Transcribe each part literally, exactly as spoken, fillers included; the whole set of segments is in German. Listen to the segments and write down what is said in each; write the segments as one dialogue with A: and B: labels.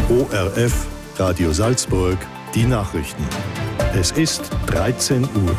A: O R F, Radio Salzburg, die Nachrichten. Es ist dreizehn Uhr.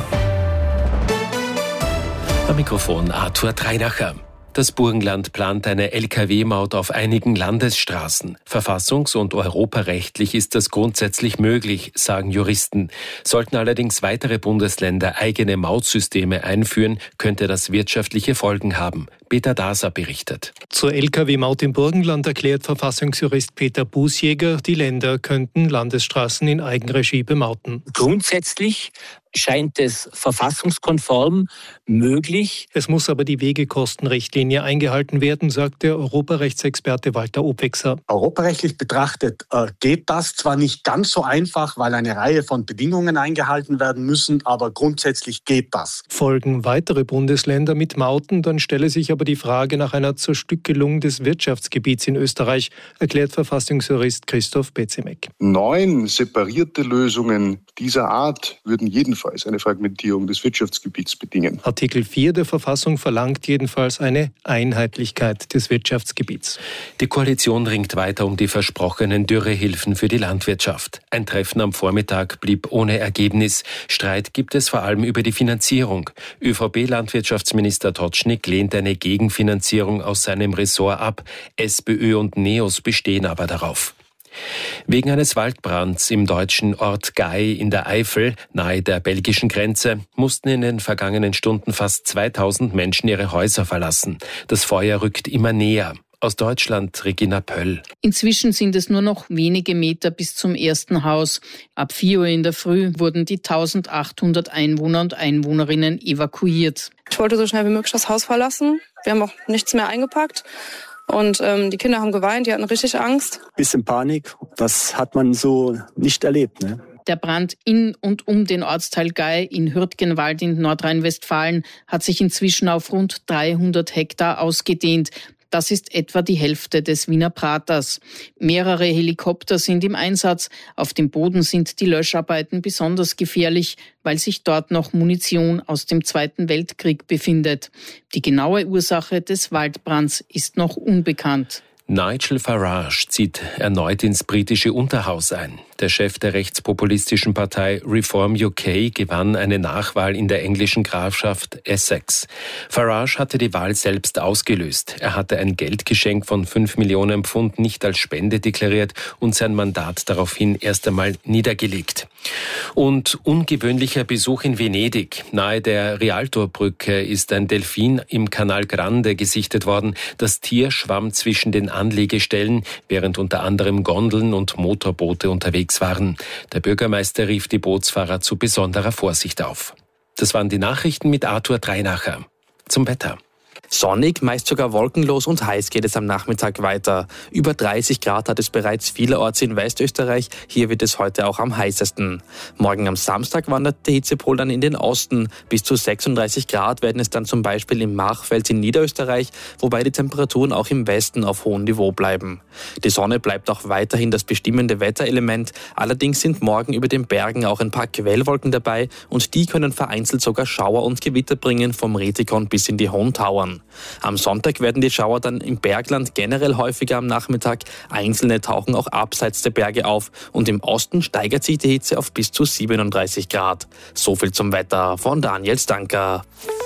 B: Am Mikrofon Arthur Dreinacher. Das Burgenland plant eine L K W-Maut auf einigen Landesstraßen. Verfassungs- und europarechtlich ist das grundsätzlich möglich, sagen Juristen. Sollten allerdings weitere Bundesländer eigene Mautsysteme einführen, könnte das wirtschaftliche Folgen haben. Peter Daser berichtet.
C: Zur L K W-Maut im Burgenland erklärt Verfassungsjurist Peter Bußjäger, die Länder könnten Landesstraßen in Eigenregie bemauten.
D: Grundsätzlich scheint es verfassungskonform möglich.
C: Es muss aber die Wegekostenrichtlinie eingehalten werden, sagt der Europarechtsexperte Walter Obwechser.
E: Europarechtlich betrachtet äh, geht das zwar nicht ganz so einfach, weil eine Reihe von Bedingungen eingehalten werden müssen, aber grundsätzlich geht das.
C: Folgen weitere Bundesländer mit Mauten, dann stelle sich aber die Frage nach einer Zerstückelung des Wirtschaftsgebiets in Österreich, erklärt Verfassungsjurist Christoph Bezimek.
F: Neun separierte Lösungen dieser Art würden jedenfalls eine Fragmentierung des Wirtschaftsgebiets bedingen.
C: Artikel vier der Verfassung verlangt jedenfalls eine Einheitlichkeit des Wirtschaftsgebiets.
B: Die Koalition ringt weiter um die versprochenen Dürrehilfen für die Landwirtschaft. Ein Treffen am Vormittag blieb ohne Ergebnis. Streit gibt es vor allem über die Finanzierung. ÖVP-Landwirtschaftsminister Totschnig lehnt eine Gegenfinanzierung aus seinem Ressort ab. SPÖ und NEOS bestehen aber darauf. Wegen eines Waldbrands im deutschen Ort Gay in der Eifel, nahe der belgischen Grenze, mussten in den vergangenen Stunden fast zweitausend Menschen ihre Häuser verlassen. Das Feuer rückt immer näher. Aus Deutschland, Regina Pöll.
G: Inzwischen sind es nur noch wenige Meter bis zum ersten Haus. Ab vier Uhr in der Früh wurden die eintausendachthundert Einwohner und Einwohnerinnen evakuiert.
H: Ich wollte so schnell wie möglich das Haus verlassen. Wir haben auch nichts mehr eingepackt. Und ähm, die Kinder haben geweint, die hatten richtig Angst.
I: Bisschen Panik, das hat man so nicht erlebt, ne?
G: Der Brand in und um den Ortsteil Gay in Hürtgenwald in Nordrhein-Westfalen hat sich inzwischen auf rund dreihundert Hektar ausgedehnt. Das ist etwa die Hälfte des Wiener Praters. Mehrere Helikopter sind im Einsatz. Auf dem Boden sind die Löscharbeiten besonders gefährlich, weil sich dort noch Munition aus dem Zweiten Weltkrieg befindet. Die genaue Ursache des Waldbrands ist noch unbekannt.
B: Nigel Farage zieht erneut ins britische Unterhaus ein. Der Chef der rechtspopulistischen Partei Reform U K gewann eine Nachwahl in der englischen Grafschaft Essex. Farage hatte die Wahl selbst ausgelöst. Er hatte ein Geldgeschenk von fünf Millionen Pfund nicht als Spende deklariert und sein Mandat daraufhin erst einmal niedergelegt. Und ungewöhnlicher Besuch in Venedig. Nahe der Rialtobrücke ist ein Delfin im Canal Grande gesichtet worden. Das Tier schwamm zwischen den Anlegestellen, während unter anderem Gondeln und Motorboote unterwegs waren. Der Bürgermeister rief die Bootsfahrer zu besonderer Vorsicht auf. Das waren die Nachrichten mit Arthur Dreinacher. Zum Wetter.
J: Sonnig, meist sogar wolkenlos und heiß geht es am Nachmittag weiter. Über dreißig Grad hat es bereits vielerorts in Westösterreich. Hier wird es heute auch am heißesten. Morgen am Samstag wandert der Hitzepol dann in den Osten. Bis zu sechsunddreißig Grad werden es dann zum Beispiel im Machfeld in Niederösterreich, wobei die Temperaturen auch im Westen auf hohem Niveau bleiben. Die Sonne bleibt auch weiterhin das bestimmende Wetterelement. Allerdings sind morgen über den Bergen auch ein paar Quellwolken dabei und die können vereinzelt sogar Schauer und Gewitter bringen, vom Retikon bis in die Hohen Tauern. Am Sonntag werden die Schauer dann im Bergland generell häufiger am Nachmittag. Einzelne tauchen auch abseits der Berge auf und im Osten steigert sich die Hitze auf bis zu siebenunddreißig Grad. So viel zum Wetter von Daniel Stanker.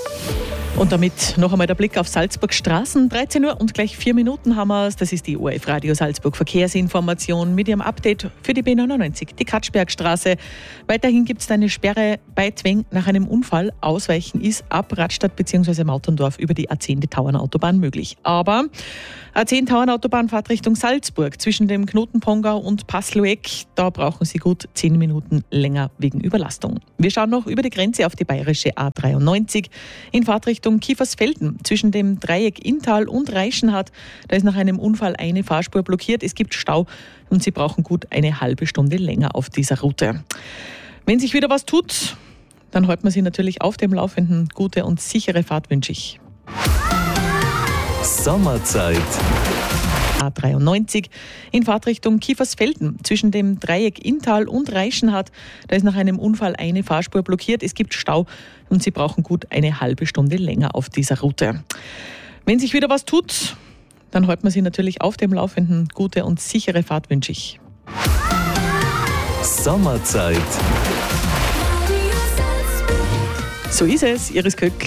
K: Und damit noch einmal der Blick auf Salzburg Straßen. dreizehn Uhr und gleich vier Minuten haben wir es. Das ist die O R F Radio Salzburg Verkehrsinformation mit ihrem Update für die B neunundneunzig, die Katschbergstraße. Weiterhin gibt es eine Sperre bei Tweng nach einem Unfall. Ausweichen ist ab Radstadt bzw. Mauterndorf über die A zehn, die Tauernautobahn, möglich. Aber A zehn Tauernautobahn fahrt Richtung Salzburg zwischen dem Knotenpongau und Passlueck. Da brauchen Sie gut zehn Minuten länger wegen Überlastung. Wir schauen noch über die Grenze auf die bayerische A dreiundneunzig in Fahrtrichtung Kiefersfelden zwischen dem Dreieck Inntal und Reichenhardt. Da ist nach einem Unfall eine Fahrspur blockiert. Es gibt Stau und Sie brauchen gut eine halbe Stunde länger auf dieser Route. Wenn sich wieder was tut, dann hält man Sie natürlich auf dem Laufenden. Gute und sichere Fahrt wünsche ich.
A: Sommerzeit.
K: A dreiundneunzig in Fahrtrichtung Kiefersfelden zwischen dem Dreieck Inntal und Reichenhardt. Da ist nach einem Unfall eine Fahrspur blockiert. Es gibt Stau und Sie brauchen gut eine halbe Stunde länger auf dieser Route. Wenn sich wieder was tut, dann hält man Sie natürlich auf dem Laufenden. Gute und sichere Fahrt wünsche ich.
L: Sommerzeit.
K: So ist es, Iris Köck.